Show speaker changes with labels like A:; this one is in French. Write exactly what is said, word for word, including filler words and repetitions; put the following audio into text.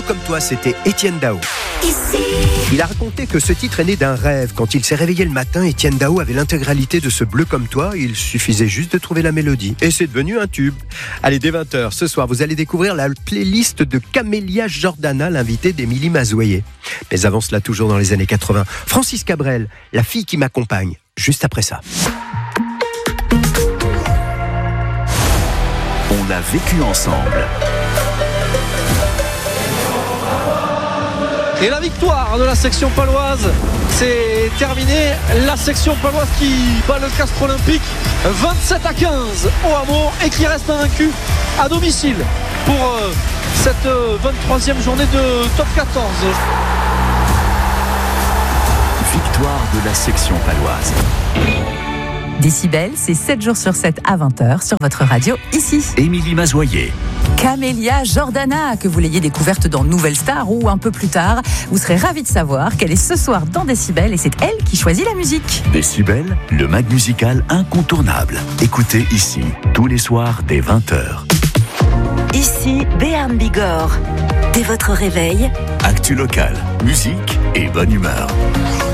A: comme toi, c'était Étienne Dao.
B: Ici.
A: Il a raconté que ce titre est né d'un rêve. Quand il s'est réveillé le matin, Étienne Dao avait l'intégralité de ce Bleu comme toi. Il suffisait juste de trouver la mélodie. Et c'est devenu un tube. Allez, dès vingt heures, ce soir, vous allez découvrir la playlist de Camélia Jordana, l'invitée d'Émilie Mazoyer. Mais avant cela, toujours dans les années quatre-vingts, Francis Cabrel, La fille qui m'accompagne, juste après ça.
C: On a vécu ensemble.
D: Et la victoire de la section paloise, c'est terminé. La section paloise qui bat le Castres Olympique vingt-sept à quinze au Hameau et qui reste invaincu à domicile pour euh, cette euh, vingt-troisième journée de top quatorze.
C: Victoire de la section paloise.
E: Décibel, c'est sept jours sur sept à vingt heures sur votre radio, ici.
C: Émilie Mazoyer.
E: Camélia Jordana, que vous l'ayez découverte dans Nouvelle Star ou un peu plus tard, vous serez ravis de savoir qu'elle est ce soir dans Décibel et c'est elle qui choisit la musique.
C: Décibel, le mag musical incontournable. Écoutez ici, tous les soirs dès vingt heures.
B: Ici, Béarn Bigorre. Dès votre réveil,
C: Actu local, musique et bonne humeur.